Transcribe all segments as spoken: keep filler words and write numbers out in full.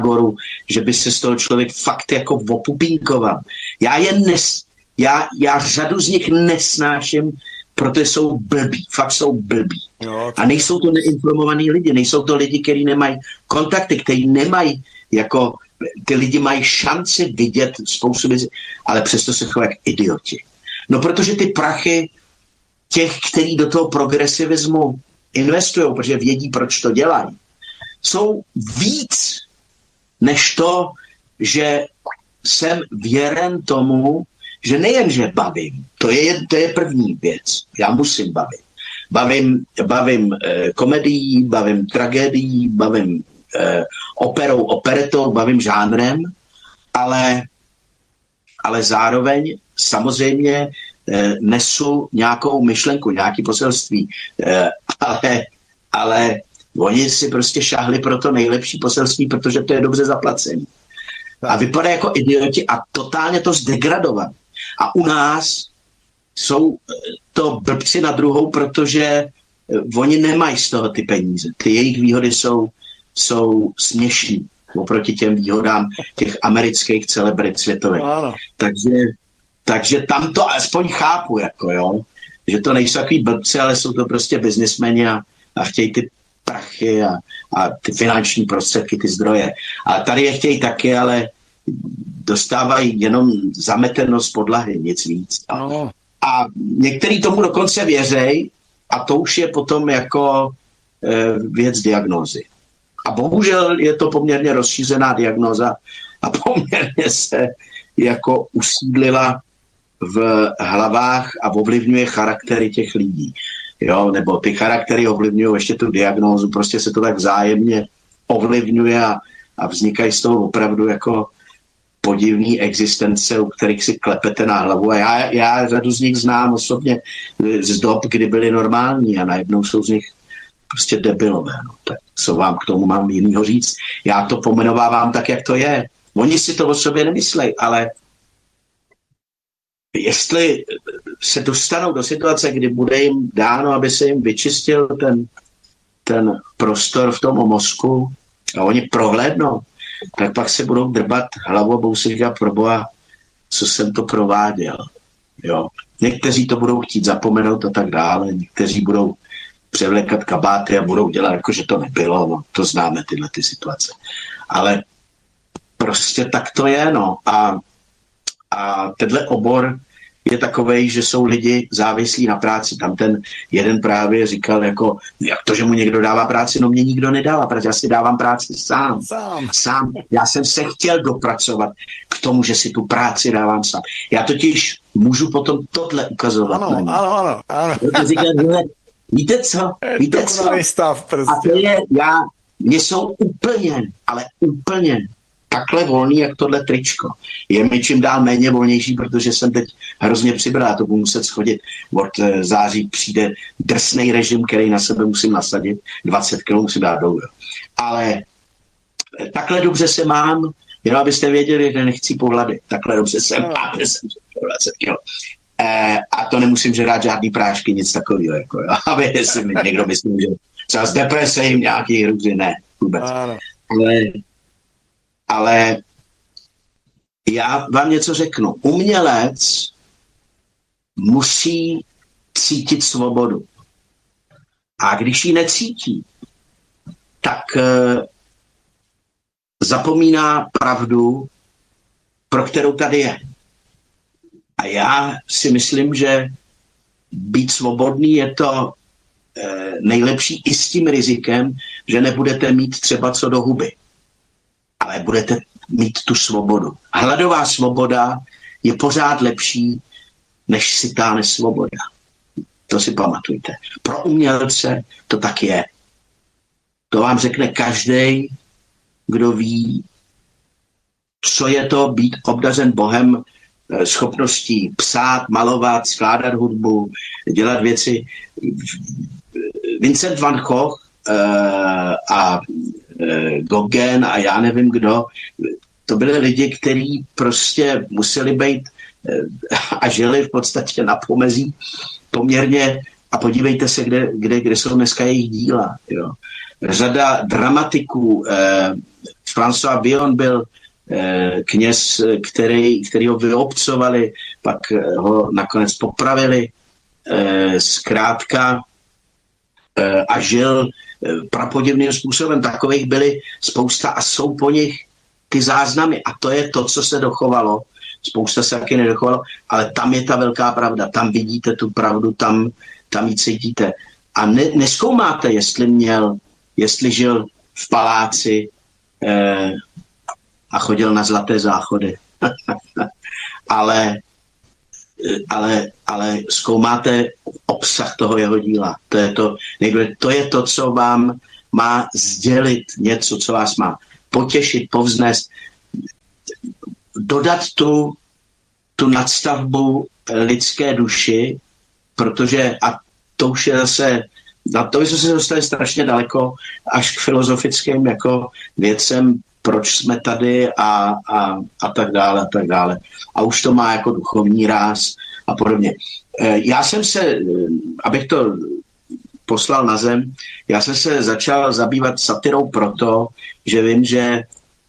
táboru, že by se z toho člověk fakt jako opupínkoval. Já je nes, já, já řadu z nich nesnáším, protože jsou blbí, fakt jsou blbí. Jo, a nejsou to neinformovaní lidi, nejsou to lidi, kteří nemají kontakty, kteří nemají, jako ty lidi mají šanci vidět spoustu věcí, ale přesto se chovají jak idioti. No protože ty prachy těch, kteří do toho progresivismu investují, protože vědí, proč to dělají, jsou víc než to, že jsem věren tomu, že nejenže bavím, to je, to je první věc, já musím bavit. Bavím, bavím eh, komedií, bavím tragédií, bavím eh, operou, operetou, bavím žánrem, ale, ale zároveň samozřejmě eh, nesu nějakou myšlenku, nějaký poselství, eh, ale, ale oni si prostě šáhli pro to nejlepší poselství, protože to je dobře zaplacený. A vypadá jako idioti a totálně to zdegradovat. A u nás jsou to blbci na druhou, protože oni nemají z toho ty peníze. Ty jejich výhody jsou, jsou směšný oproti těm výhodám těch amerických celebrit světových. Takže, takže tam to aspoň chápu, jako jo, že to nejsou takový blbci, ale jsou to prostě biznismeni a, a chtějí ty prachy a, a ty finanční prostředky, ty zdroje. A tady je chtějí taky, ale dostávají jenom zametenost z podlahy, nic víc. No. A některý tomu dokonce věřej a to už je potom jako e, věc diagnózy. A bohužel je to poměrně rozšířená diagnóza a poměrně se jako usídlila v hlavách a ovlivňuje charaktery těch lidí. Jo, nebo ty charaktery ovlivňují ještě tu diagnózu, prostě se to tak vzájemně ovlivňuje a, a vznikají z toho opravdu jako podivný existence, u kterých si klepete na hlavu. A já, já řadu z nich znám osobně z dob, kdy byli normální a najednou jsou z nich prostě debilové. No. Tak co vám k tomu mám jinýho říct? Já to pomenovávám tak, jak to je. Oni si to o sobě nemyslejí, ale jestli se dostanou do situace, kdy bude jim dáno, aby se jim vyčistil ten, ten prostor v tom mozku a oni prohlédnou, tak pak se budou drbat hlavou a budou si říkat, proboha, co jsem to prováděl. Jo. Někteří to budou chtít zapomenout a tak dále, někteří budou převlékat kabáty a budou dělat, jako že to nebylo, no, to známe tyhle ty situace. Ale prostě tak to je, no. A, a tenhle obor je takovej, že jsou lidi závislí na práci. Tam ten jeden právě říkal, jako, jak to, že mu někdo dává práci, no mě nikdo nedává práci, já si dávám práci sám. Sám. Sám. Já jsem se chtěl dopracovat k tomu, že si tu práci dávám sám. Já totiž můžu potom tohle ukazovat. Ano, ano, ano. ano. Říkám, víte co? Víte co? Stav, prostě. A to je, já, mě jsou úplně, ale úplně takhle volný, jak tohle tričko. Je mi čím dál méně volnější, protože jsem teď hrozně přibral, to budu muset schodit. Od září přijde drsnej režim, který na sebe musím nasadit. dvacet kilogramů musím dát dolů. Ale takhle dobře se mám, jenom abyste věděli, že nechci pohlady. Takhle dobře se mám, že jsem dvacet kilogramů. E, a to nemusím žrát žádný prášky, nic takového. Jako, aby si mi někdo myslel, že třeba z deprese jim nějaký hrůzy, ne, vůbec. Ale Ale já vám něco řeknu. Umělec musí cítit svobodu. A když ji necítí, tak uh, zapomíná pravdu, pro kterou tady je. A já si myslím, že být svobodný je to uh, nejlepší i s tím rizikem, že nebudete mít třeba co do huby. Ale budete mít tu svobodu. Hladová svoboda je pořád lepší, než sitá nesvoboda. To si pamatujte. Pro umělce to tak je. To vám řekne každý, kdo ví, co je to být obdařen Bohem schopností psát, malovat, skládat hudbu, dělat věci. Vincent van Gogh uh, a Gauguin a já nevím kdo, to byli lidi, kteří prostě museli být a žili v podstatě na pomezí poměrně a podívejte se, kde, kde, kde jsou dneska jejich díla. Jo. Řada dramatiků, François Villon byl eh, kněz, který, který ho vyobcovali, pak ho nakonec popravili. Eh, zkrátka eh, a žil eh, prapodivným způsobem. Takových byly spousta a jsou po nich ty záznamy. A to je to, co se dochovalo. Spousta se taky nedochovalo, ale tam je ta velká pravda. Tam vidíte tu pravdu, tam, tam ji cítíte. A ne, nezkoumáte, jestli měl, jestli žil v paláci eh, a chodil na zlaté záchody. ale, ale, ale zkoumáte obsah toho jeho díla. To je to, to je to, co vám má sdělit něco, co vás má potěšit, povznést, dodat tu, tu nadstavbu lidské duši, protože, a to už je zase, na to jsme se dostali strašně daleko, až k filozofickým jako věcem, proč jsme tady a, a, a tak dále a tak dále. A už to má jako duchovní ráz a podobně. Já jsem se, abych to poslal na zem, já jsem se začal zabývat satirou proto, že vím, že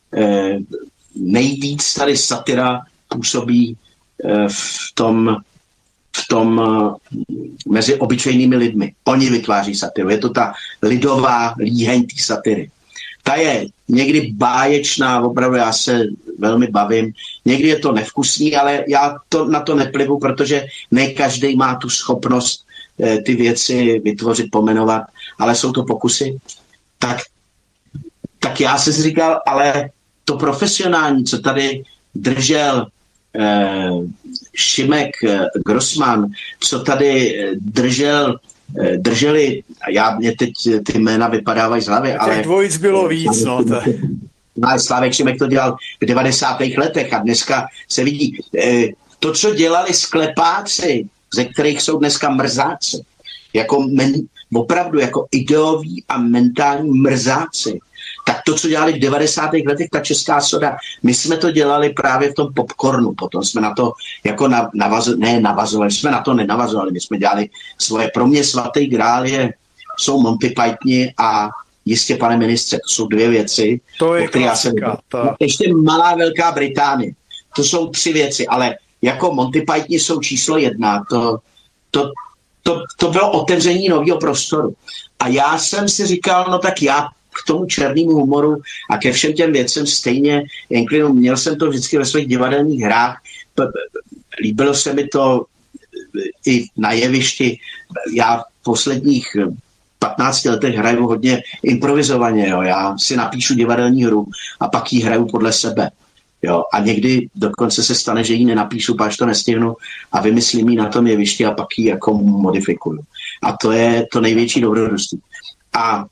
nejvíc tady satira působí v tom, v tom mezi obyčejnými lidmi. Oni vytváří satiru. Je to ta lidová líheň té satiry. Ta je někdy báječná, opravdu já se velmi bavím. Někdy je to nevkusný, ale já to, na to neplivu, protože ne každý má tu schopnost eh, ty věci vytvořit, pomenovat, ale jsou to pokusy. Tak, tak já jsem si říkal, ale to profesionální, co tady držel eh, Šimek eh, Grossman, co tady eh, držel drželi, já mě teď ty jména vypadávají z hlavy, ale... Těch dvojic bylo víc, no. To... Slávek Šimek to dělal v devadesátých letech a dneska se vidí. To, co dělali sklepáci, ze kterých jsou dneska mrzáci, jako men, opravdu jako ideoví a mentální mrzáci, tak to, co dělali v devadesátých letech, ta česká soda, my jsme to dělali právě v tom popcornu, potom jsme na to jako navazovali, ne navazovali, jsme na to nenavazovali, my jsme dělali svoje, pro mě svatý grál je, jsou Monty Pythoni a Jistě, pane ministře, to jsou dvě věci. To je klasika. Ta... Ještě Malá Velká Británie, to jsou tři věci, ale jako Monty Pythoni jsou číslo jedna, to, to, to, to bylo otevření nového prostoru. A já jsem si říkal, no tak já k tomu černému humoru a ke všem těm věcem stejně inklinu. Měl jsem to vždycky ve svých divadelních hrách. Líbilo se mi to i na jevišti. Já v posledních patnácti letech hraju hodně improvizovaně. Jo. Já si napíšu divadelní hru a pak ji hraju podle sebe. Jo. A někdy dokonce se stane, že ji nenapíšu, páč to nestihnu a vymyslím ji na tom jevišti a pak ji jako modifikuju. A to je to největší dobrodružství. A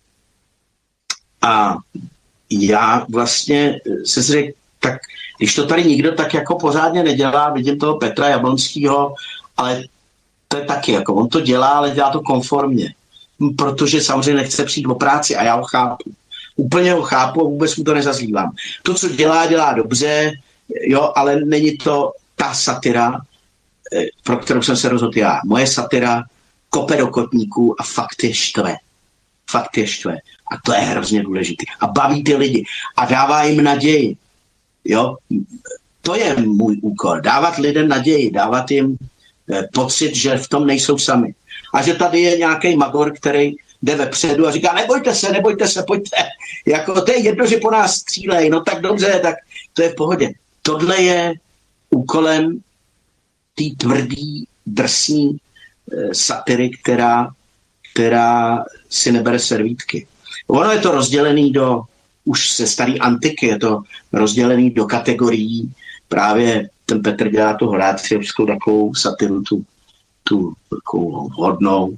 A já vlastně se řekl, tak když to tady nikdo tak jako pořádně nedělá, vidím toho Petra Jablonského, ale to je taky, jako on to dělá, ale dělá to konformně. Protože samozřejmě nechce přijít o práci a já ho chápu. Úplně ho chápu a vůbec mu to nezazlívám. To, co dělá, dělá dobře, jo, ale není to ta satira, pro kterou jsem se rozhodl já. Moje satira kope do kotníků a fakt je štve. Fakt je štve. A to je hrozně důležité. A baví ty lidi. A dává jim naději. Jo? To je můj úkol. Dávat lidem naději. Dávat jim eh, pocit, že v tom nejsou sami. A že tady je nějaký magor, který jde vepředu a říká, nebojte se, nebojte se, pojďte. Jako, to je jedno, že po nás střílej. No tak dobře, tak to je v pohodě. Tohle je úkolem té tvrdý, drsný eh, satiry, která která si nebere servítky. Ono je to rozdělený do, už ze staré antiky, je to rozdělený do kategorií. Právě ten Petr dělá tu horácievskou takovou satiru, tu, tu takovou hodnou.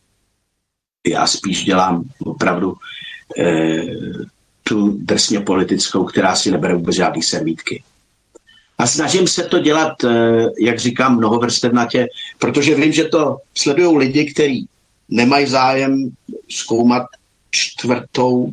Já spíš dělám opravdu eh, tu drsně politickou, která si nebere vůbec žádný servítky. A snažím se to dělat, eh, jak říkám, mnohovrstevnatě, protože vím, že to sledují lidi, kteří nemají zájem zkoumat čtvrtou,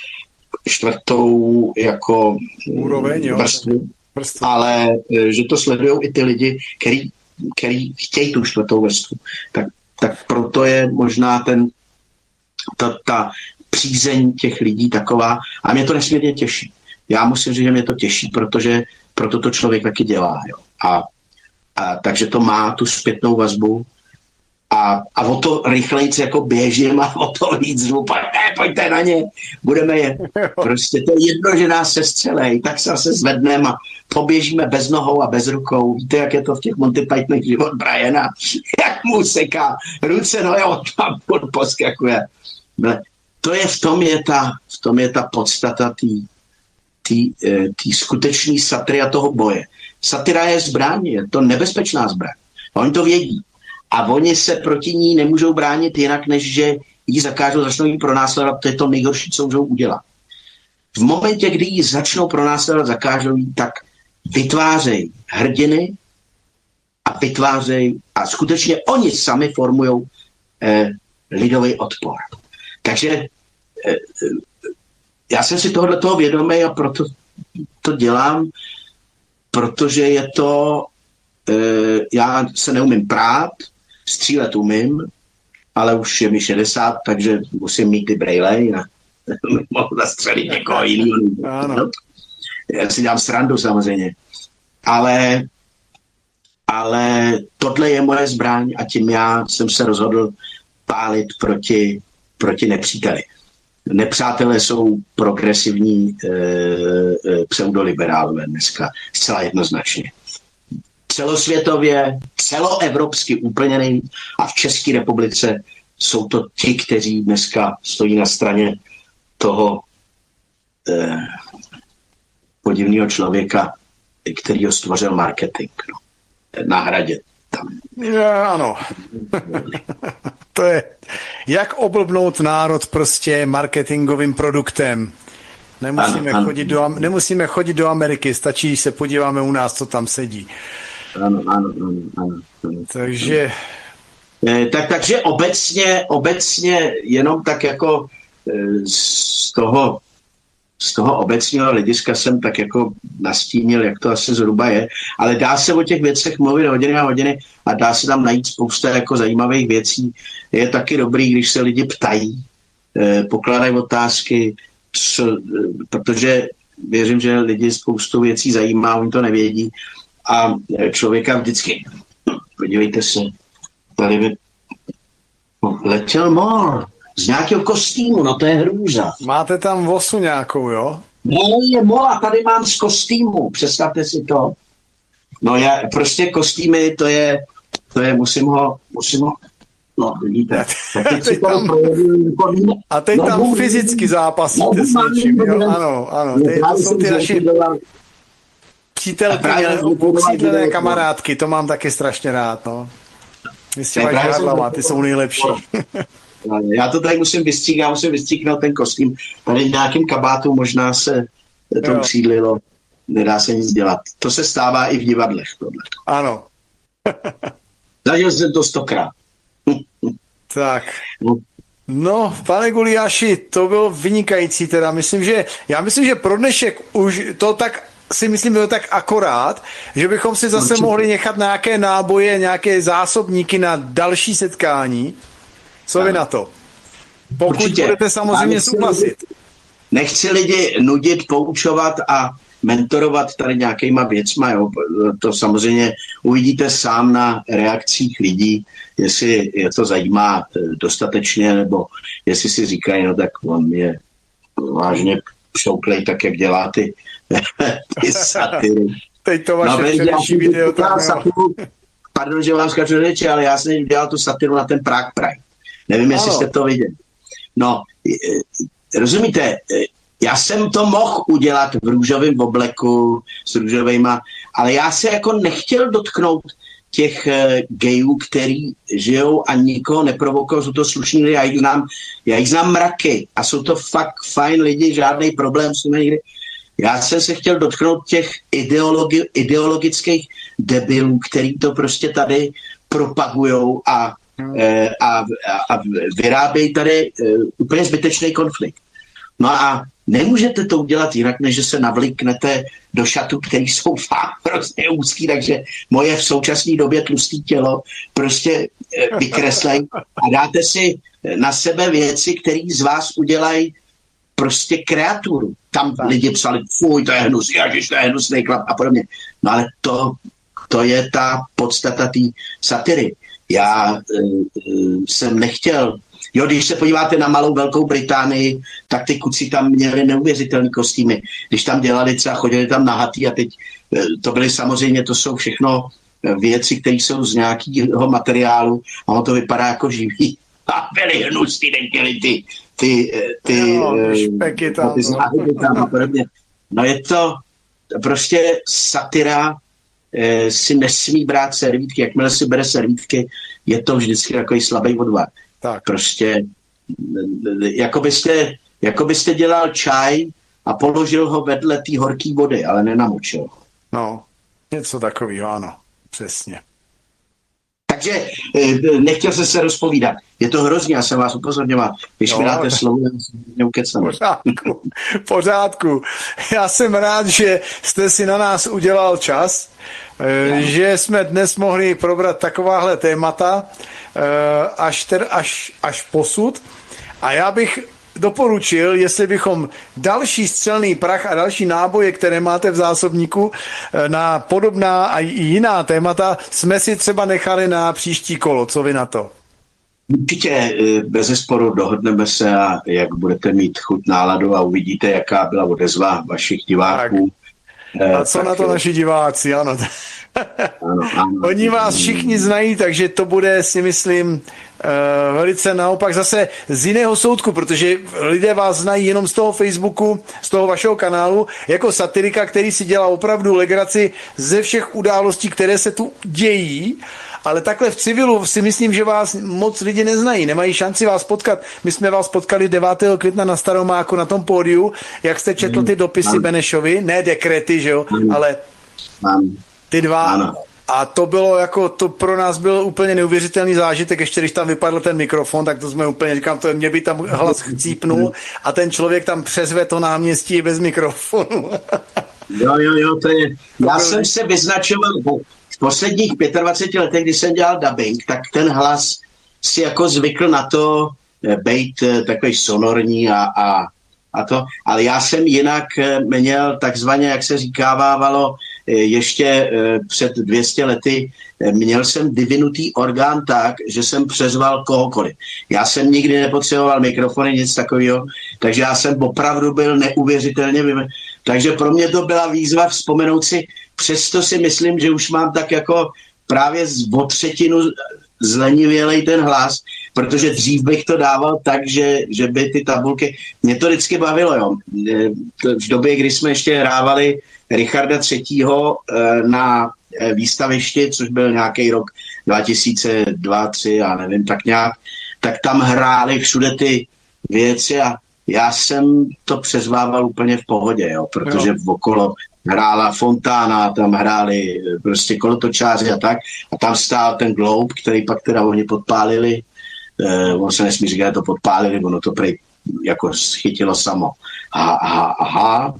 čtvrtou jako úroveň, jo, vrstvu, ale že to sledují i ty lidi, který, který chtějí tu čtvrtou vrstvu. Tak, tak proto je možná ten, ta, ta přízeň těch lidí taková a mě to nesmírně těší. já musím říct, že mě to těší, protože proto to člověk taky dělá. Jo. A, a takže to má tu zpětnou vazbu a, a o to rychlejc jako běžím a o to víc zvu, pojďte, pojďte na ně, budeme je. Prostě to je jedno, že nás se střelej, tak se zase zvedneme a poběžíme bez nohou a bez rukou. Víte, jak je to v těch Monty Pythonech život Briana, jak mu seká ruce, no jo, tam poskakuje. To je v tom je ta, v tom je ta podstata té skutečné satiry a toho boje. Satira je zbraň, je to nebezpečná zbraň. A oni to vědí. A oni se proti ní nemůžou bránit jinak, než že ji zakážou, začnou ji pronásledovat, to je to nejhorší, co můžou udělat. V momentě, kdy ji začnou pronásledovat, zakážou ji, tak vytvářejí hrdiny a vytvářejí a skutečně oni sami formujou eh, lidový odpor. Takže eh, já jsem si tohoto vědomý a proto to dělám, protože je to, eh, já se neumím prát, střílet umím, ale už je mi šedesát, takže musím mít ty brejle, jinak mohu zastřelit někoho jiného. Já si dělám srandu samozřejmě. Ale, ale tohle je moje zbraň a tím já jsem se rozhodl pálit proti, proti nepříteli. Nepřátelé jsou progresivní e, e, pseudoliberálové dneska, zcela jednoznačně. Celosvětově, celoevropsky úplně nejvíc a v České republice jsou to ti, kteří dneska stojí na straně toho eh, podivného člověka, který ho stvořil marketing. No. Na Hradě. Tam. Já, ano. To je, jak oblbnout národ prostě marketingovým produktem. Nemusíme, ano, chodit ano. Do, nemusíme chodit do Ameriky, stačí, když se podíváme u nás, co tam sedí. Ano, ano, ano, ano, ano. Takže... Eh, tak, takže obecně, obecně jenom tak jako eh, z toho, z toho obecního hlediska jsem tak jako nastínil, jak to asi zhruba je, ale dá se o těch věcech mluvit hodiny a hodiny a dá se tam najít spousta jako zajímavých věcí. Je taky dobrý, když se lidi ptají, eh, pokládají otázky, co, protože věřím, že lidi spoustu věcí zajímá, oni to nevědí a člověka vždycky, podívejte se, tady by letěl mor z nějakého kostýmu, no to je hrůza. Máte tam vosu nějakou, jo? No je mola, tady mám z kostýmu, představte si to. No já, prostě kostýmy, to je, to je, musím ho, musím ho, no vidíte. Teď teď tam, a teď no, tam no, fyzicky zápasíte no, s něčím, jo? Ano, ano, teď to jsou ty naši přítelky, usídlené kamarádky, to mám taky strašně rád, no. Vy s těma žádlama, ty jsou nejlepší. Já to tady musím vystříknout, musím vystříknout ten kostým. Tady v nějakém kabátu možná se to usídlilo, nedá se nic dělat. To se stává i v divadlech. Tohle. Ano. Zažil jsem to stokrát. Tak. No, pane Gulyáši, to bylo vynikající teda. Myslím, že, já myslím, že pro dnešek už to tak si myslím, bylo tak akorát, že bychom si zase Určitě. mohli nechat nějaké náboje, nějaké zásobníky na další setkání. Co ano. vy na to? Pokud Určitě. budete samozřejmě nechci souhlasit. Lidi, nechci lidi nudit, poučovat a mentorovat tady nějakýma věcma. Jo. To samozřejmě uvidíte sám na reakcích lidí, jestli je to zajímá dostatečně, nebo jestli si říkají, no tak on je vážně pšouklej tak, jak dělá ty ty satiry. Teď to vaše no, předešší video. Satiru, pardon, že vám skáču řeči, ale já jsem dělal tu satiru na ten Prague Pride. Nevím, ano. jestli jste to viděli. No, rozumíte, já jsem to mohl udělat v růžovém obleku s růžovejma, ale já se jako nechtěl dotknout těch uh, gejů, který žijou a nikoho neprovokují, jsou to slušní lidi, já jich znám, já jich znám mraky a jsou to fakt fajn lidi, žádný problém s nimi nikdy. Já jsem se chtěl dotknout těch ideologi- ideologických debilů, který to prostě tady propagujou a, e, a, a vyrábějí tady e, úplně zbytečný konflikt. No a nemůžete to udělat jinak, než že se navliknete do šatů, které jsou fakt prostě úzký, takže moje v současné době tlustý tělo prostě e, vykreslej a dáte si na sebe věci, které z vás udělají prostě kreaturu. Tam tak. Lidi psali, fuj, to je hnus, ježiš, to je hnusný chlap a podobně. No ale to, to je ta podstata té satiry. Já uh, jsem nechtěl, jo, když se podíváte na malou Velkou Británii, tak ty kuci tam měli neuvěřitelný kostýmy. Když tam dělali třeba, chodili tam nahatý a teď uh, to byly samozřejmě, to jsou všechno věci, které jsou z nějakého materiálu a ono to vypadá jako živý. A byly hnusný, nechtěli ty ty, ty, jo, špeky tam, ty záhyby tam a podobně. No je to prostě satira, eh, si nesmí brát servítky, jakmile si bere servítky, je to vždycky takový slabý odvar. Tak. Prostě jako byste, jako byste dělal čaj a položil ho vedle té horké vody, ale nenamočil. No, něco takového, ano, přesně. Takže nechtěl jsem se rozpovídat. Je to hrozně, já jsem vás upozorňoval. Když no, mi dáte slovo, já jsem neukecám. Pořádku, pořádku. Já jsem rád, že jste si na nás udělal čas, no. Že jsme dnes mohli probrat takováhle témata až, ter, až, až posud. A já bych doporučil, jestli bychom další střelný prach a další náboje, které máte v zásobníku na podobná a jiná témata, jsme si třeba nechali na příští kolo. Co vy na to? Určitě bezesporu dohodneme se a jak budete mít chuť, náladu a uvidíte, jaká byla odezva vašich diváků. Tak. A co tak, na to naši diváci, ano. Ano, ano. Oni vás všichni znají, takže to bude, si myslím, Uh, velice naopak zase z jiného soudku, protože lidé vás znají jenom z toho Facebooku, z toho vašeho kanálu, jako satirika, který si dělá opravdu legraci ze všech událostí, které se tu dějí, ale takhle v civilu si myslím, že vás moc lidi neznají, nemají šanci vás potkat. My jsme vás potkali devátého května na Staromáku na tom pódiu, jak jste četl ty dopisy Benešovi, ne dekrety, že jo, ale ty dva. A to bylo jako, to pro nás byl úplně neuvěřitelný zážitek, ještě když tam vypadl ten mikrofon, tak to jsme úplně, říkám, to mě by tam hlas chcípnul a ten člověk tam přezve to náměstí bez mikrofonu. Jo, jo, jo, to je, já jsem se vyznačoval v posledních dvaceti pěti letech, kdy jsem dělal dubbing, tak ten hlas si jako zvykl na to být takový sonorní a, a, a to, ale já jsem jinak měl takzvaně, jak se říkávávalo, ještě před dvěma sty lety měl jsem vyvinutý orgán tak, že jsem přezval kohokoliv. Já jsem nikdy nepotřeboval mikrofony, nic takového, takže já jsem opravdu byl neuvěřitelně vyvinutý. Takže pro mě to byla výzva vzpomenout si, přesto si myslím, že už mám tak jako právě o třetinu zlenivělej ten hlas, protože dřív bych to dával tak, že, že by ty tabulky, mě to vždycky bavilo, jo. V době, kdy jsme ještě hrávali Richarda třetího na výstavišti, což byl nějaký rok dva tisíce dva, tři, já nevím, tak nějak, tak tam hráli všude ty věci a já jsem to přezvával úplně v pohodě, jo, protože jo. Okolo hrála Fontána, tam hráli prostě kolotočáři a tak a tam stál ten Globe, který pak teda oni podpálili, eh, on se nesmí říkat, že to podpálili, ono to prej jako schytilo samo. Aha, aha, aha.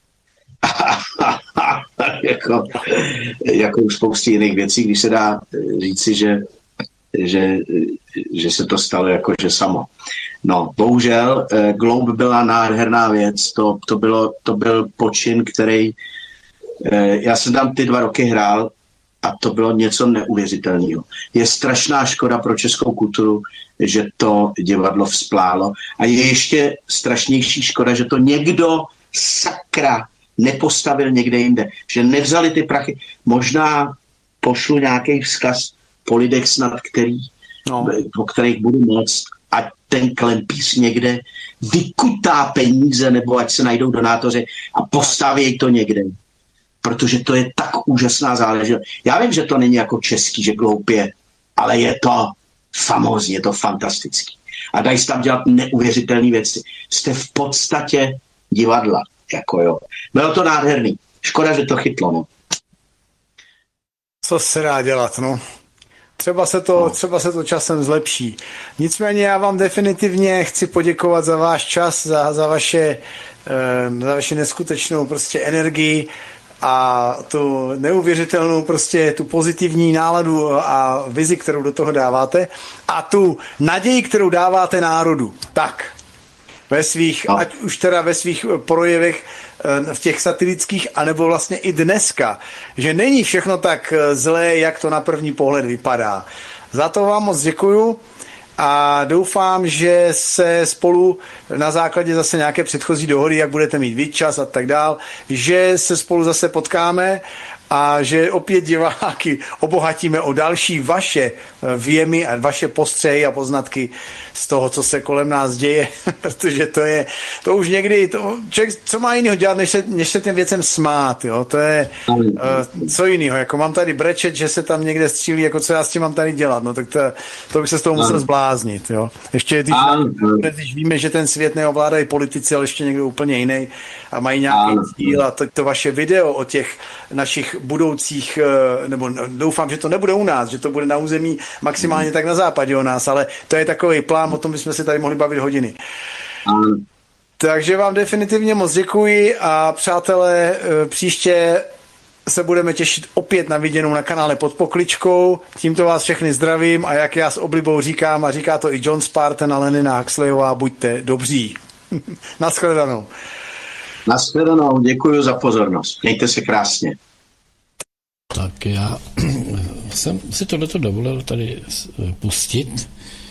jako, jako už spousty jiných věcí, když se dá říci, že, že, že se to stalo jakože samo. No, bohužel, Globe byla nádherná věc, to, to, bylo, to byl počin, který, já jsem tam ty dva roky hrál a to bylo něco neuvěřitelného. Je strašná škoda pro českou kulturu, že to divadlo vzplálo a je ještě strašnější škoda, že to někdo sakra nepostavil někde jinde, že nevzali ty prachy. Možná pošlu nějaký vzkaz po lidech snad, který, no. po kterých budu moct, ať ten Klempíř někde vykutá peníze, nebo ať se najdou donátoři a postaví to někde. Protože to je tak úžasná záležitost. Já vím, že to není jako český, že Gloupě, ale je to famózní, je to fantastický. A dají se tam dělat neuvěřitelné věci. Jste v podstatě divadla. Jako jo. Bylo to nádherný. Škoda, že to chytlo. No. Co se dá dělat, no. Třeba se to, no. třeba se to časem zlepší. Nicméně já vám definitivně chci poděkovat za váš čas, za, za, vaše, za vaši neskutečnou prostě energii a tu neuvěřitelnou prostě tu pozitivní náladu a vizi, kterou do toho dáváte a tu naději, kterou dáváte národu. Tak. ve svých, no. ať už teda ve svých projevech v těch satirických, anebo vlastně i dneska, že není všechno tak zlé, jak to na první pohled vypadá. Za to vám moc děkuju a doufám, že se spolu na základě zase nějaké předchozí dohody, jak budete mít víc čas a tak dál, že se spolu zase potkáme a že opět diváky obohatíme o další vaše věmy a vaše postřehy a poznatky z toho, co se kolem nás děje, protože to je, to už někdy, to, člověk, co má jiného dělat, než se, než se těm věcem smát, jo, to je uh, co jiného, jako mám tady brečet, že se tam někde střílí, jako co já s tím mám tady dělat, no tak to, to bych se z toho musel zbláznit, jo. Ještě když, když víme, že ten svět neovládají politici, ale ještě někdo úplně jiný a mají nějaký cíl a to, to vaše video o těch našich budoucích, nebo doufám, že to nebude u nás, že to bude na území maximálně tak na západě o nás, ale to je takový plán, o tom bychom se tady mohli bavit hodiny. Mm. Takže vám definitivně moc děkuji a přátelé, příště se budeme těšit opět na viděnou na kanále Pod pokličkou. Tímto vás všechny zdravím a jak já s oblibou říkám, a říká to i John Spartan a Lenina Huxleyová, buďte dobří. Naschledanou. Naschledanou, děkuji za pozornost. Mějte se krásně. Tak já jsem si tohleto dovolil tady pustit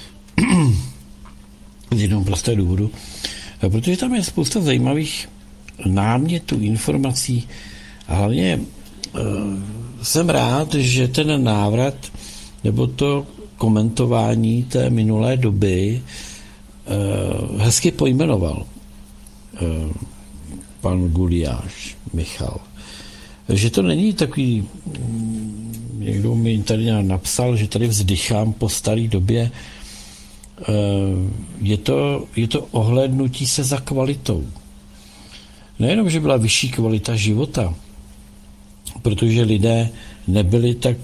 z jednoho prostého důvodu, protože tam je spousta zajímavých námětů, informací a hlavně uh, jsem rád, že ten návrat nebo to komentování té minulé doby uh, hezky pojmenoval uh, pan Gulyáš Michal. Že to není takový, někdo mi tady napsal, že tady vzdychám po staré době. Je to, je to ohlédnutí se za kvalitou. Nejenom, že byla vyšší kvalita života, protože lidé nebyli tak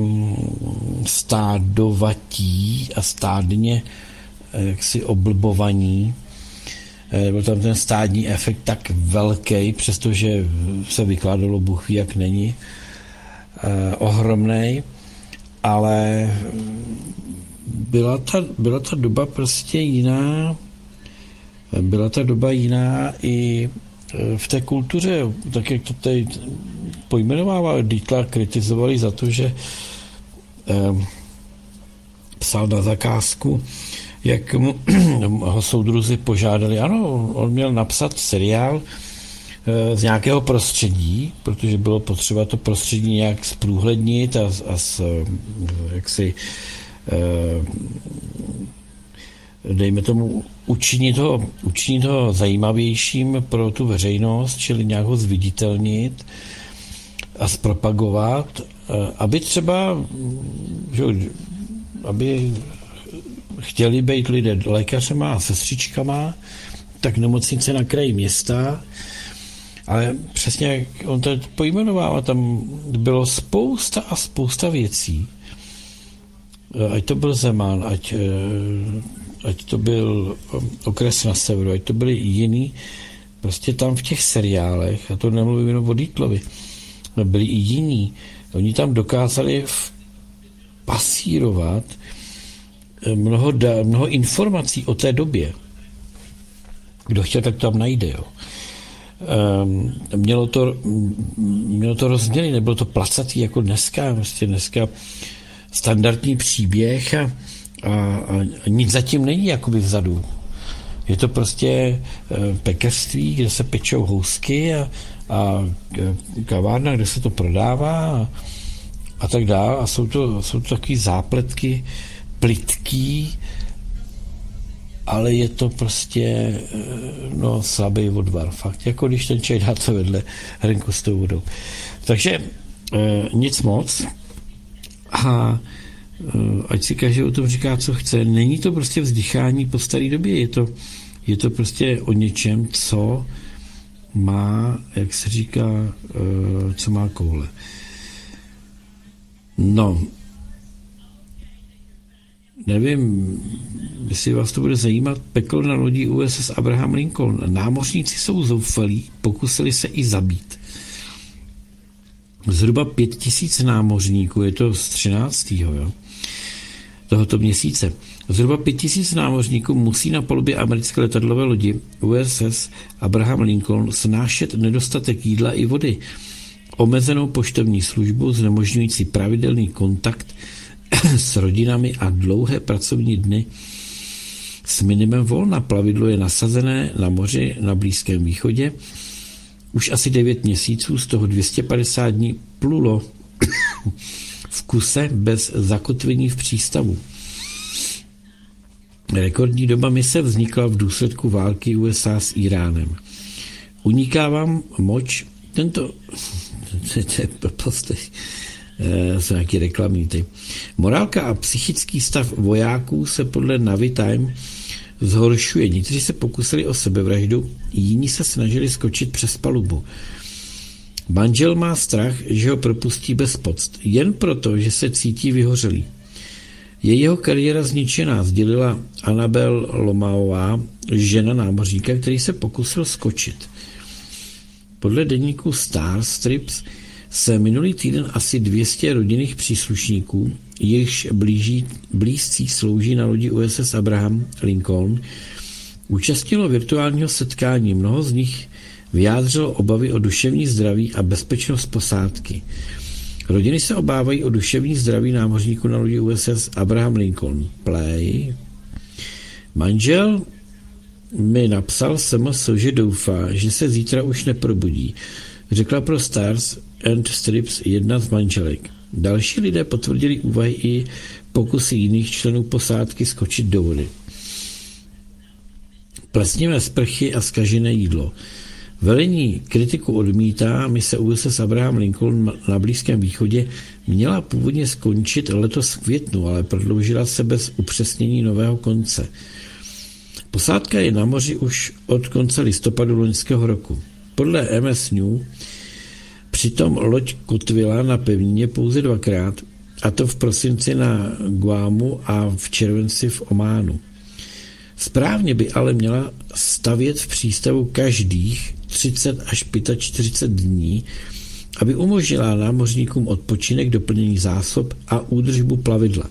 stádovatí a stádně jaksi oblbovaní. Byl tam ten stádní efekt tak velký, přestože se vykládalo Bůh ví, jak není, eh, ohromnej, ale byla ta, byla ta doba prostě jiná, byla ta doba jiná i v té kultuře, tak jak to tady pojmenovával Dietla, kritizovali za to, že eh, psal na zakázku, jak mu ho soudruzi požádali. Ano, on měl napsat seriál z nějakého prostředí, protože bylo potřeba to prostředí nějak zprůhlednit a, a s, jak si, dejme tomu, učinit ho, učinit ho zajímavějším pro tu veřejnost, čili nějak ho zviditelnit a zpropagovat, aby třeba, že, aby chtěli být lidé lékařema a sestřičkama, tak nemocnice na kraji města, ale přesně jak on to pojmenovával, tam bylo spousta a spousta věcí. Ať to byl Zeman, ať, ať to byl Okres na severu, ať to byly jiný, prostě tam v těch seriálech, a to nemluvím jenom o Dietlovi, byli i jiní. Oni tam dokázali pasírovat Mnoho, da, mnoho informací o té době. Kdo chtěl, tak to tam najde. Jo. Um, mělo, to, mělo to rozměry, nebylo to placatý jako dneska. Vlastně dneska standardní příběh a, a, a nic zatím není jakoby vzadu. Je to prostě uh, pekařství, kde se pečou housky a, a kavárna, kde se to prodává a, a tak dále. A jsou to, jsou to takové zápletky plitký, ale je to prostě no, slabý odvar, fakt, jako když ten čaj dá to vedle hrnku s tou vodou. Takže eh, nic moc a eh, ať si každý o tom říká, co chce. Není to prostě vzdychání po staré době, je to, je to prostě o něčem, co má, jak se říká, eh, co má koule. No, nevím, jestli vás to bude zajímat, peklo na lodi U S S Abraham Lincoln. Námořníci jsou zoufalí, pokusili se i zabít. Zhruba pět tisíc námořníků, je to z třináctého Jo? tohoto měsíce. Zhruba pět tisíc námořníků musí na palubě americké letadlové lodi U S S Abraham Lincoln snášet nedostatek jídla i vody, omezenou poštovní službu znemožňující pravidelný kontakt s rodinami a dlouhé pracovní dny s minimem volna. Plavidlo je nasazené na moři na Blízkém východě. Už asi devět měsíců, z toho dvě stě padesát dní plulo v kuse bez zakotvení v přístavu. Rekordní doba mise vznikla v důsledku války U S A s Iránem. Uniká vám moč, tento, to je prostě, jsou nějaký reklamní ty. Morálka a psychický stav vojáků se podle Navitime zhoršuje. Někteří se pokusili o sebevraždu, jiní se snažili skočit přes palubu. Manžel má strach, že ho propustí bez poct, jen proto, že se cítí vyhořelý. Je jeho kariéra zničená, sdělila Annabel Lomaová, žena námořníka, který se pokusil skočit. Podle deníku Star Strips se minulý týden asi dvě stě rodinných příslušníků, jejichž blíží, blízcí slouží na lodi U S S Abraham Lincoln, účastnilo virtuálního setkání. Mnoho z nich vyjádřilo obavy o duševní zdraví a bezpečnost posádky. Rodiny se obávají o duševní zdraví námořníků na lodi U S S Abraham Lincoln. Play. Manžel mi napsal S M S, že doufá, že se zítra už neprobudí. Řekla pro Stars and Strips jedna z manželek. Další lidé potvrdili úvahy i pokusy jiných členů posádky skočit do vody. Plesnivé sprchy a zkažené jídlo. Velení kritiku odmítá. Mise U S S Abraham Lincoln na Blízkém východě měla původně skončit letos v květnu, ale prodloužila se bez upřesnění nového konce. Posádka je na moři už od konce listopadu loňského roku. Podle M S News přitom loď kotvila na pevnině pouze dvakrát, a to v prosinci na Guamu a v červenci v Ománu. Správně by ale měla stavět v přístavu každých třicet až čtyřicet pět dní, aby umožnila námořníkům odpočinek, doplnění zásob a údržbu plavidla.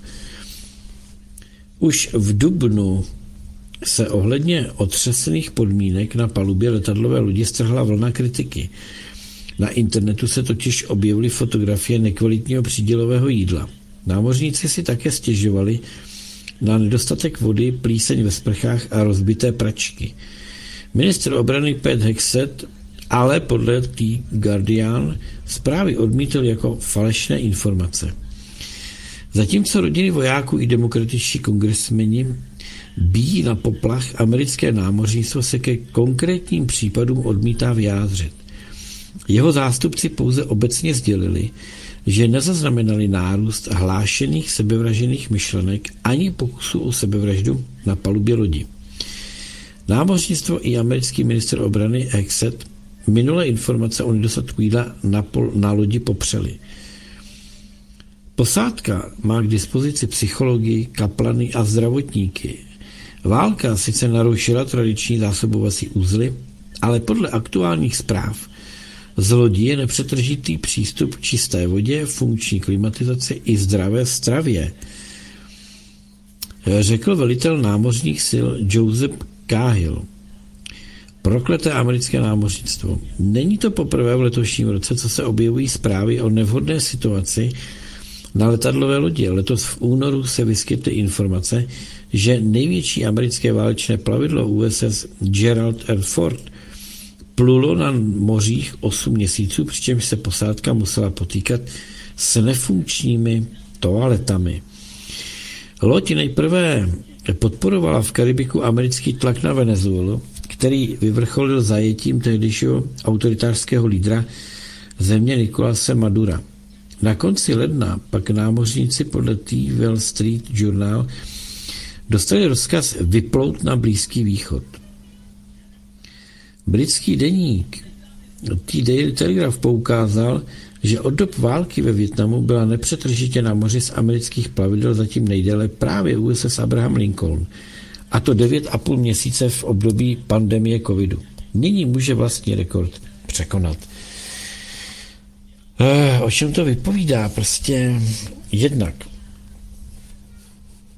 Už v dubnu se ohledně otřesných podmínek na palubě letadlové lodi strhla vlna kritiky. Na internetu se totiž objevily fotografie nekvalitního přídělového jídla. Námořníci si také stěžovali na nedostatek vody, plíseň ve sprchách a rozbité pračky. Ministr obrany Pete Hegseth ale podle The Guardian zprávy odmítl jako falešné informace. Zatímco rodiny vojáků i demokratičtí kongresmeni bíjí na poplach, americké námořnictvo se ke konkrétním případům odmítá vyjádřit. Jeho zástupci pouze obecně sdělili, že nezaznamenali nárůst hlášených sebevražených myšlenek ani pokusů o sebevraždu na palubě lodi. Námořnictvo i americký ministr obrany Hegseth minulé informace o nedostatku jídla na, pol, na lodi popřeli. Posádka má k dispozici psychologii, kaplany a zdravotníky. Válka sice narušila tradiční zásobovací uzly, ale podle aktuálních zpráv z lodí je nepřetržitý přístup k čisté vodě, funkční klimatizaci i zdravé stravě, řekl velitel námořních sil Joseph Cahill. Prokleté americké námořnictvo. Není to poprvé v letošním roce, co se objevují zprávy o nevhodné situaci na letadlové lodi. Letos v únoru se vyskytly informace, že největší americké válečné plavidlo U S S Gerald R. Ford plulo na mořích osm měsíců, přičemž se posádka musela potýkat s nefunkčními toaletami. Loď nejprve podporovala v Karibiku americký tlak na Venezuelu, který vyvrcholil zajetím tehdejšího autoritářského lídra země Nicolase Madura. Na konci ledna pak námořníci podle The Wall Street Journal dostali rozkaz vyplout na Blízký východ. Britský deník The Daily Telegraph poukázal, že od dob války ve Vietnamu byla nepřetržitě na moři z amerických plavidel zatím nejdéle právě U S S Abraham Lincoln, a to devět a půl měsíce v období pandemie covidu. Nyní může vlastní rekord překonat. Eh, o čem to vypovídá? Prostě jednak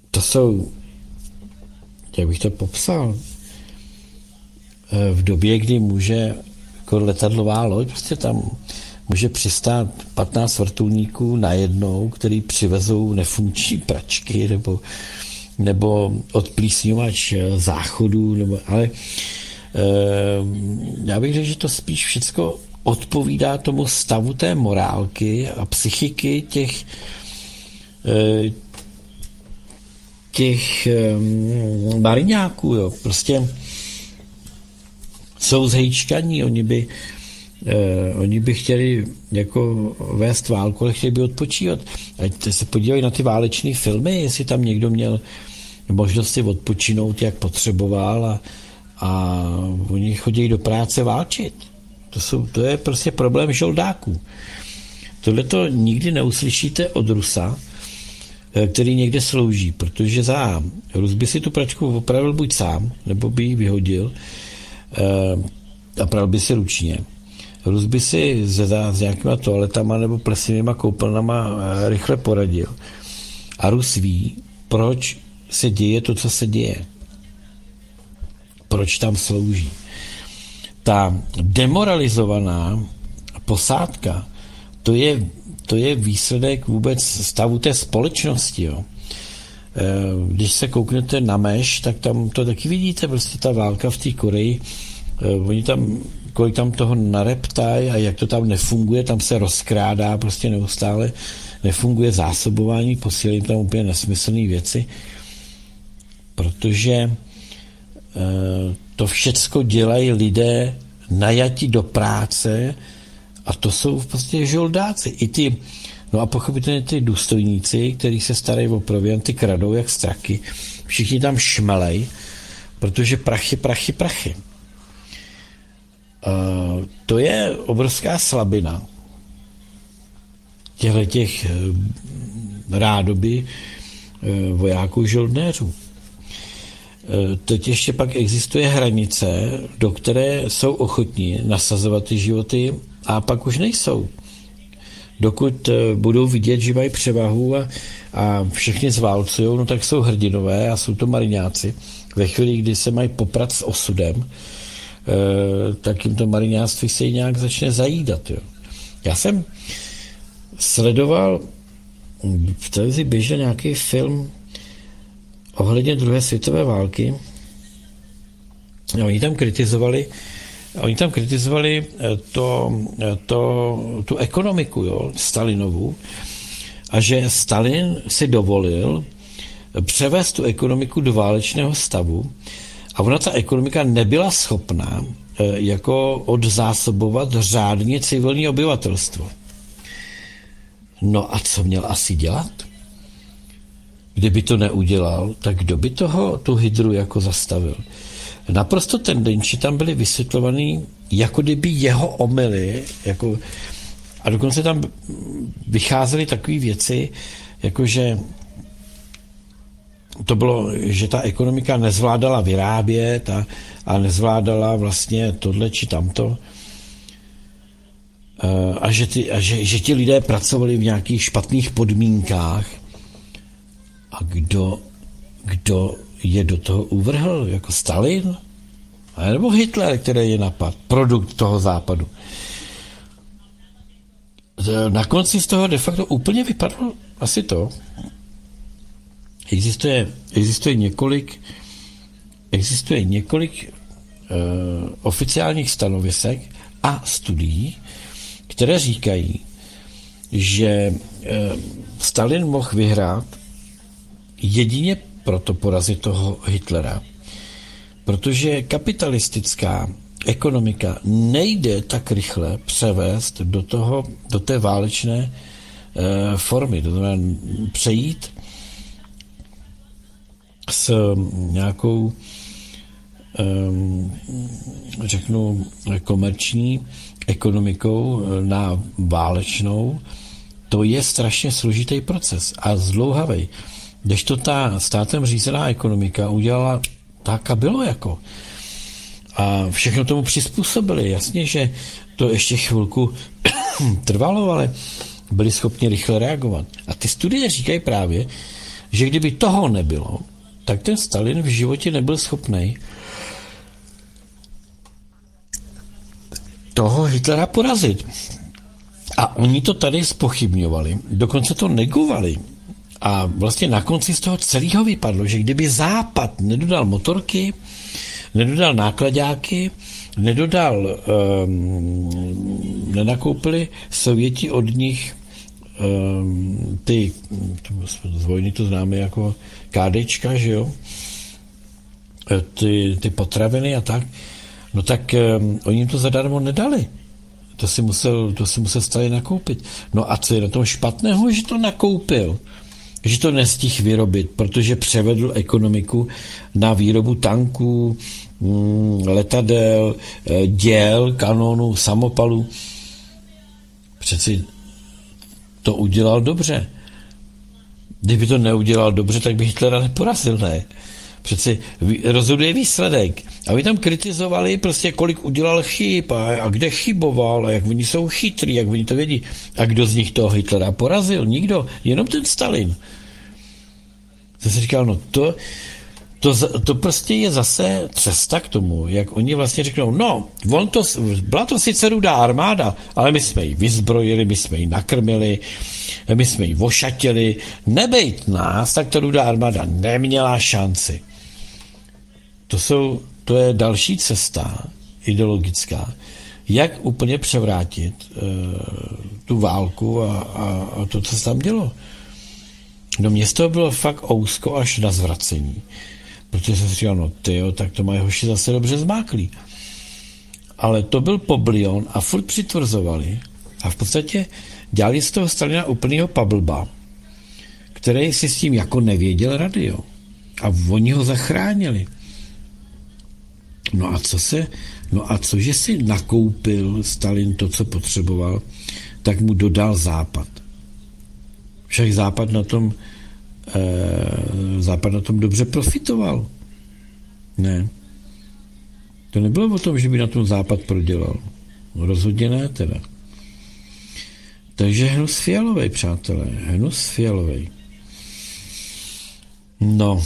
to jsou, jak bych to popsal, v době, kdy může jako letadlová loď, prostě tam může přistát patnáct vrtulníků najednou, který přivezou nefunkční pračky nebo, nebo odplísňovač záchodů, nebo, ale e, já bych řekl, že to spíš všecko odpovídá tomu stavu té morálky a psychiky těch e, těch e, mariňáků, jo. Prostě jsou zhejčkaní, oni by Eh, oni by chtěli jako vést válku, ale chtěli by odpočívat. Ať se podívají na ty váleční filmy, jestli tam někdo měl možnost si odpočinout, jak potřeboval a, a oni chodí do práce válčit. To, jsou, to je prostě problém žoldáků. Tohle to nikdy neuslyšíte od Rusa, který někde slouží, protože za Rus by si tu pračku opravil buď sám, nebo by ji vyhodil eh, a pral by si ručně. Rus by si s nějakýma toaletama nebo plesnými koupelnama rychle poradil. A Rus ví, proč se děje to, co se děje. Proč tam slouží. Ta demoralizovaná posádka, to je, to je výsledek vůbec stavu té společnosti. Jo. Když se kouknete na Meš, tak tam to taky vidíte, prostě ta válka v té Koreji, oni tam kolik tam toho nareptají a jak to tam nefunguje, tam se rozkrádá prostě neustále, nefunguje zásobování, posílají tam úplně nesmyslné věci, protože e, to všecko dělají lidé najati do práce a to jsou prostě žoldáci. I ty, no a pochopitelně ty důstojníci, kteří se starají o proviant, ty kradou jak straky, všichni tam šmelej, protože prachy, prachy, prachy. Uh, to je obrovská slabina těchto těch uh, rádoby uh, vojáků žoldnéřů. Uh, teď ještě pak existuje hranice, do které jsou ochotní nasazovat ty životy a pak už nejsou. Dokud uh, budou vidět, že mají převahu a, a všichni zválcují, no tak jsou hrdinové a jsou to mariňáci. Ve chvíli, kdy se mají poprat s osudem, tak jim to mariňáctví se nějak začne zajídat. Jo. Já jsem sledoval, v televizi běžel nějaký film ohledně druhé světové války. A oni tam kritizovali oni tam kritizovali to, to, tu ekonomiku, jo, Stalinovu, a že Stalin si dovolil převést tu ekonomiku do válečného stavu. A ona ta ekonomika nebyla schopná e, jako odzásobovat řádně civilní obyvatelstvo. No a co měl asi dělat? Kdyby to neudělal, tak kdo by toho, tu hydru jako zastavil? Naprosto tendenči tam byly vysvětlovaný, jako kdyby jeho omyly, jako, a dokonce tam vycházely takové věci, jakože to bylo, že ta ekonomika nezvládala vyrábět a, a nezvládala vlastně tohle či tamto. A, že, ty, a že, že ti lidé pracovali v nějakých špatných podmínkách. A kdo, kdo je do toho uvrhl? Jako Stalin? A nebo Hitler, který je napad? Produkt toho západu. Na konci z toho de facto úplně vypadlo asi to. Existuje, existuje několik, existuje několik uh, oficiálních stanovisek a studií, které říkají, že uh, Stalin mohl vyhrát jedině proto porazit toho Hitlera, protože kapitalistická ekonomika nejde tak rychle převést do toho, do té válečné uh, formy, to znamená přejít s nějakou, řeknu, komerční ekonomikou na válečnou, to je strašně složitý proces a zdlouhavý. Kdežto ta státem řízená ekonomika udělala tak a bylo jako. A všechno tomu přizpůsobili. Jasně, že to ještě chvilku trvalo, ale byli schopni rychle reagovat. A ty studie říkají právě, že kdyby toho nebylo, tak ten Stalin v životě nebyl schopný toho Hitlera porazit. A oni to tady zpochybňovali, dokonce to negovali. A vlastně na konci z toho celého vypadlo, že kdyby Západ nedodal motorky, nedodal nákladáky, nedodal, um, nenakoupili Sověti od nich um, ty, z vojny to známe jako kádečka, že jo, ty, ty potraviny a tak, no tak um, oni jim to zadarmo nedali. To si musel, to si musel Stalin nakoupit. No a co je na tom špatného, že to nakoupil? Že to nestihl vyrobit, protože převedl ekonomiku na výrobu tanků, letadel, děl, kanonů, samopalů. Přeci to udělal dobře. Kdyby to neudělal dobře, tak by Hitlera neporazil, ne? Přeci rozhoduje výsledek. A my tam kritizovali prostě, kolik udělal chyb a, a kde chyboval a jak oni jsou chytrý, jak oni to vědí. A kdo z nich toho Hitlera porazil? Nikdo. Jenom ten Stalin. To si říkal, no to, to, to prostě je zase cesta k tomu, jak oni vlastně řeknou, no, on to, byla to sice rudá armáda, ale my jsme ji vyzbrojili, my jsme ji nakrmili, my jsme ji ošatili, nebejt nás, tak ta rudá armáda neměla šanci. To, jsou, to je další cesta ideologická, jak úplně převrátit uh, tu válku a, a, a to, co se tam dělo. No mě z toho bylo fakt ousko až na zvracení. Protože jsem si říkal, no tyjo, tak to mají hoši zase dobře zmáklí. Ale to byl poblion a furt přitvrzovali a v podstatě dělali z toho Stalina úplnýho pablba, který si s tím jako nevěděl rady, jo. A oni ho zachránili. No a co se, no a co, že si nakoupil Stalin to, co potřeboval, tak mu dodal Západ. Však Západ na tom e, Západ na tom dobře profitoval. Ne. To nebylo o tom, že by na tom Západ prodělal. Rozhodně ne teda. Takže hnus fialovej, přátelé. Hnus fialovej. No.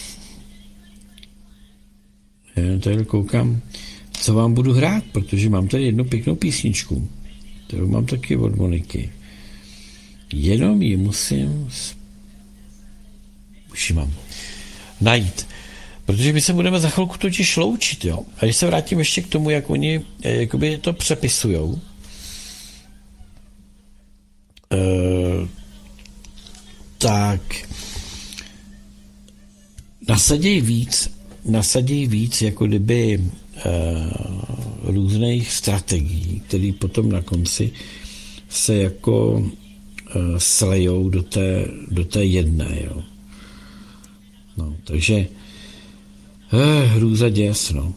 Já tady koukám, co vám budu hrát, protože mám tady jednu pěknou písničku, kterou mám taky od Moniky. Jenom ji musím už ji mám najít. Protože my se budeme za chvilku totiž loučit, jo. A když se vrátím ještě k tomu, jak oni jakoby to přepisujou, e, tak nasaděj víc, nasaděj víc jako kdyby e, různých strategií, které potom na konci se jako e, slejou do té, do té jedné, jo. No, takže eh, hrůza děs, no.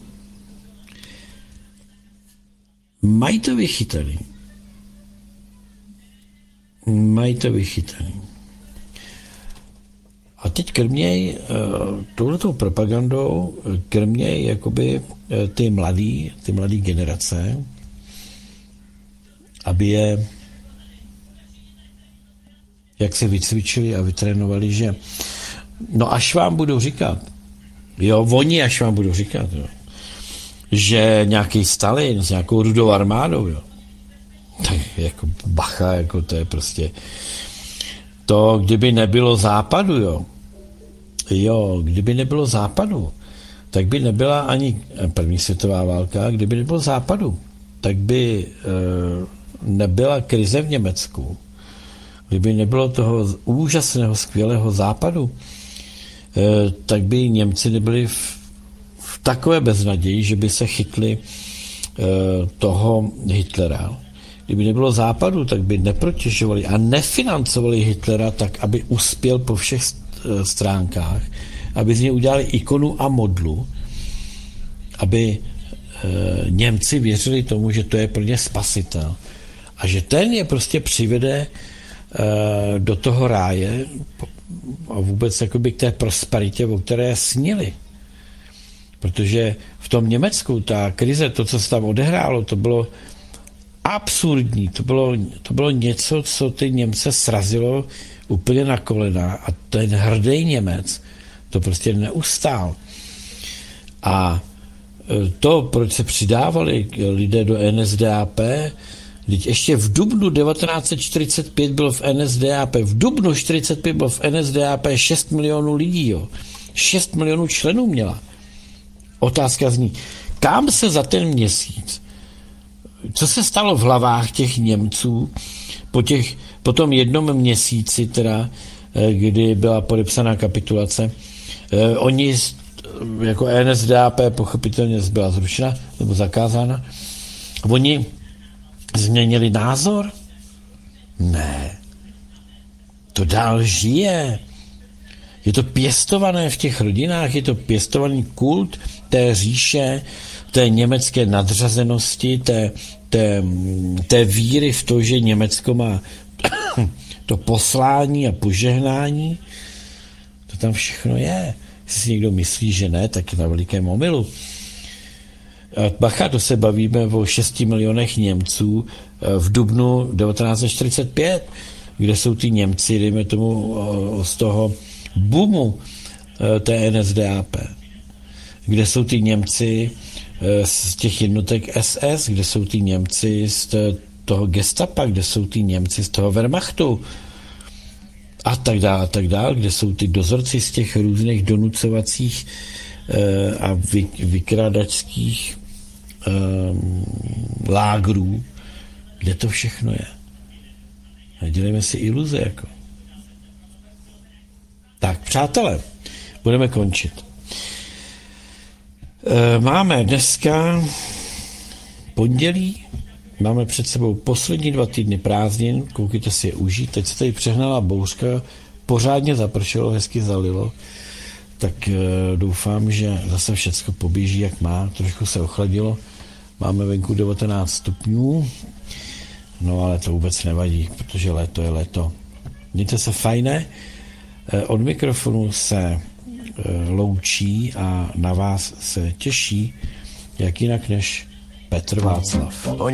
Mají to vychytaný. Mají to vychytaný. A teď krměj uh, touhletou propagandou, krměj jakoby uh, ty mladý, ty mladý generace, aby je jak se vycvičili a vytrénovali, že no až vám budou říkat, jo, oni až vám budou říkat, jo, že nějaký Stalin s nějakou rudou armádou, jo, tak jako bacha, jako to je prostě to, kdyby nebylo západu, jo, jo, kdyby nebylo západu, tak by nebyla ani první světová válka, kdyby nebylo západu, tak by e, nebyla krize v Německu, kdyby nebylo toho úžasného, skvělého západu, e, tak by Němci nebyli v, v takové beznaději, že by se chytli e, toho Hitlera. Kdyby nebylo západu, tak by neprotěžovali a nefinancovali Hitlera tak, aby uspěl po všech stránkách, aby z něj udělali ikonu a modlu, aby e, Němci věřili tomu, že to je pro ně spasitel a že ten je prostě přivede e, do toho ráje a vůbec jakoby k té prosperitě, o které snili. Protože v tom Německu ta krize, to, co se tam odehrálo, to bylo absurdní. To bylo, to bylo něco, co ty Němce srazilo úplně na kolena a ten hrdý Němec to prostě neustál. A to, proč se přidávali lidé do N S D A P, teď ještě v dubnu devatenáct set čtyřicet pět bylo v N S D A P, v dubnu čtyřicet pět bylo v N S D A P šest milionů lidí, jo. šest milionů členů měla. Otázka zní, kam se za ten měsíc, co se stalo v hlavách těch Němců po, těch, po tom jednom měsíci, teda, kdy byla podepsaná kapitulace, eh, oni jako N S D A P pochopitelně byla zrušena nebo zakázána, oni změnili názor? Ne. To dál žije. Je to pěstované v těch rodinách, je to pěstovaný kult té říše, té německé nadřazenosti, té, té, té víry v to, že Německo má to poslání a požehnání. To tam všechno je. Jestli si někdo myslí, že ne, tak je na velikém omylu. Bacha, to se bavíme o šesti milionech Němců v dubnu devatenáct set čtyřicet pět, kde jsou ty Němci, dejme tomu z toho boomu té N S D A P, kde jsou ty Němci z těch jednotek S S, kde jsou ty Němci z toho gestapa, kde jsou ty Němci z toho Wehrmachtu a tak dále, a tak dále, kde jsou ty dozorci z těch různých donucovacích a vy, vykradačských um, lágrů, kde to všechno je. Nedělejme si iluze, jako. Tak, přátelé, budeme končit. E, máme dneska pondělí, máme před sebou poslední dva týdny prázdnin, koukejte si je užít, teď se tady přehnala bouřka, pořádně zapršelo, hezky zalilo, tak e, doufám, že zase všecko poběží, jak má, trošku se ochladilo, máme venku devatenáct stupňů, no ale to vůbec nevadí, protože léto je léto. Mějte se fajné, e, od mikrofonu se e, loučí a na vás se těší, jak jinak než Petr Václav.